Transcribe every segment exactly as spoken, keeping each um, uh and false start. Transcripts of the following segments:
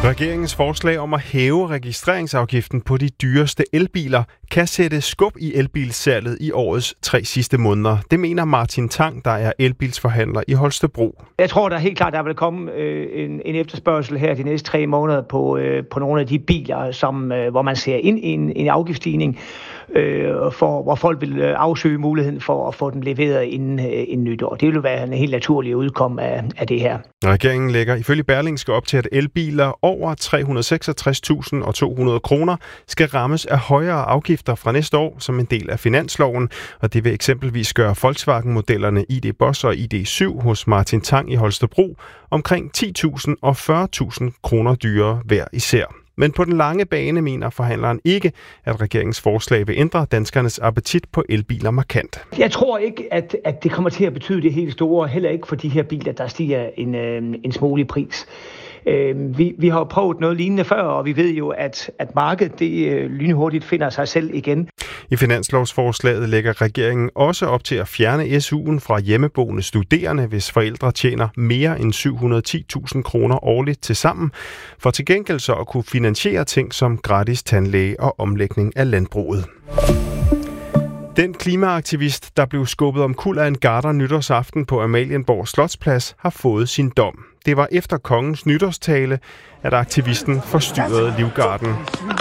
Regeringens forslag om at hæve registreringsafgiften på de dyreste elbiler kan sætte skub i elbilsalget i årets tre sidste måneder. Det mener Martin Tang, der er elbilsforhandler i Holstebro. Jeg tror da helt klart, der vil komme øh, en, en efterspørgsel her de næste tre måneder på, øh, på nogle af de biler, som, øh, hvor man ser ind i en, en afgiftsstigning, øh, for, hvor folk vil afsøge muligheden for at få den leveret inden, øh, inden nytår. Det vil være en helt naturlig udkom af, af det her. Regeringen lægger ifølge Berlingske op til, at elbiler over tre hundrede og seksogtres tusind to hundrede kroner skal rammes af højere afgifter fra næste år som en del af finansloven, og det vil eksempelvis gøre Volkswagen-modellerne I D Boss og I D syv hos Martin Tang i Holstebro omkring ti tusind og fyrre tusind kroner dyrere hver især. Men på den lange bane mener forhandleren ikke, at regeringens forslag vil ændre danskernes appetit på elbiler markant. Jeg tror ikke, at, at det kommer til at betyde det helt store, heller ikke for de her biler, der stiger en, øh, en smule i pris. Øh, vi, vi har prøvet noget lignende før, og vi ved jo, at, at markedet det, øh, lynhurtigt finder sig selv igen. I finanslovsforslaget lægger regeringen også op til at fjerne S U'en fra hjemmeboende studerende, hvis forældre tjener mere end syv hundrede og ti tusind kroner årligt til sammen, for til gengæld så at kunne finansiere ting som gratis tandlæge og omlægning af landbruget. Den klimaaktivist, der blev skubbet omkuld af en garder nytårsaften på Amalienborg Slotsplads, har fået sin dom. Det var efter kongens nytårstale, at aktivisten forstyrrede livgarden.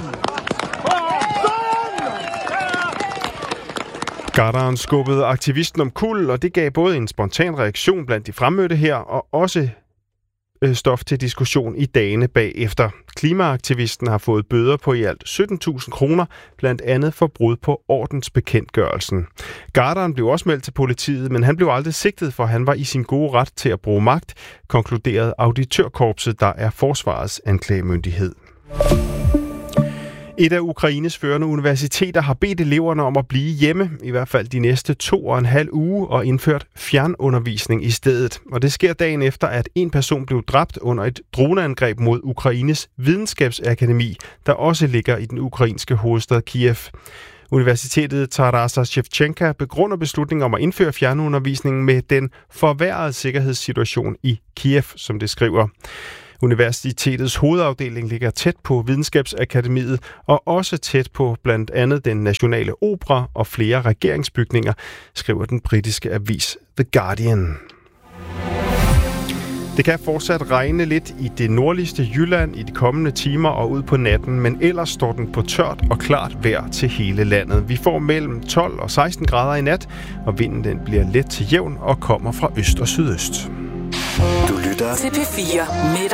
Garderen skubbede aktivisten omkuld, og det gav både en spontan reaktion blandt de fremmødte her, og også stof til diskussion i dagene bagefter. Klimaaktivisten har fået bøder på i alt sytten tusind kroner, blandt andet for brud på ordensbekendtgørelsen. Garderen blev også meldt til politiet, men han blev aldrig sigtet, for han var i sin gode ret til at bruge magt, konkluderede auditørkorpset, der er forsvarets anklagemyndighed. Et af Ukraines førende universiteter har bedt eleverne om at blive hjemme, i hvert fald de næste to og en halv uge, og indført fjernundervisning i stedet. Og det sker dagen efter, at en person blev dræbt under et droneangreb mod Ukraines videnskabsakademi, der også ligger i den ukrainske hovedstad Kiev. Universitetet Tarasa Shevchenka begrunder beslutningen om at indføre fjernundervisning med den forværrede sikkerhedssituation i Kiev, som det skriver. Universitetets hovedafdeling ligger tæt på Videnskabsakademiet og også tæt på blandt andet den nationale opera og flere regeringsbygninger, skriver den britiske avis The Guardian. Det kan fortsat regne lidt i det nordligste Jylland i de kommende timer og ud på natten, men ellers står den på tørt og klart vejr til hele landet. Vi får mellem tolv og seksten grader i nat, og vinden den bliver let til jævn og kommer fra øst og sydøst. Du lytter til P fire.